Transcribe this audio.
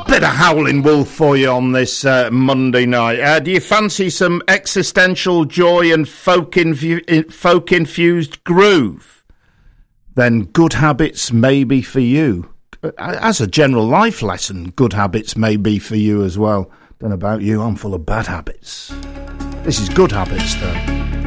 bit of Howlin' Wolf for you on this Monday night. Do you fancy some existential joy and folk-infused groove? Then Good Habits may be for you. As a general life lesson, Good Habits may be for you as well. Don't know about you, I'm full of bad habits. This is Good Habits, though.